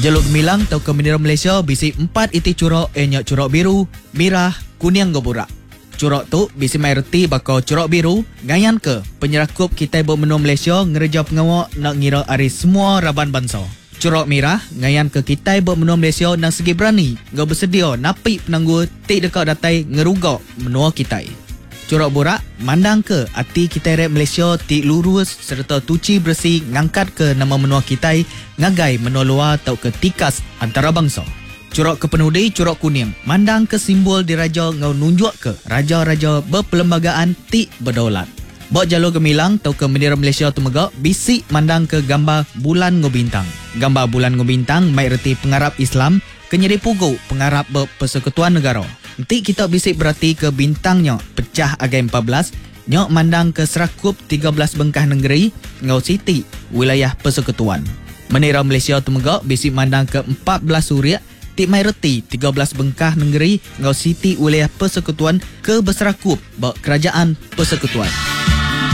Jalur gemilang tau ke bendera Malaysia bisi 4 iti curok nyok curok biru, merah, kuning goburak. Curok tu bisi mai reti bakal curok biru ngayan ke penyerakup kita bermenua Malaysia ngereja pengawak nak ngira ari semua raban bangsa. Curok merah ngayan ke kita bermenua Malaysia nak segi berani ngau bersedia napi penangguh tik dekat datai ngerugak menua kita. Curok burak mandang ke hati kita rap Malaysia tik lurus serta tuci bersih ngangkat ke nama menua kita ngagai menua luar tau ke tikas antara bangsa. Curok kepenudi curok kuning mandang ke simbol diraja ngau nunjuk ke raja-raja berperlembagaan tik berdaulat. Bok jalur gemilang tau ke bendera Malaysia tu megak bisik mandang ke gambar bulan ngobintang. Gambar bulan ngobintang mai reti pengarap Islam kenyeri pugu pengarap berpersekutuan negara. Nanti kita bisik berarti ke bintangnya pecah agai 14 nyok mandang ke serakup 13 bengkah negeri ngau siti wilayah persekutuan. Bendera Malaysia tu megak bisik mandang ke 14 suria tik mai reti 13 bengkah negeri ngau siti wilayah persekutuan ke berserakup bak kerajaan persekutuan.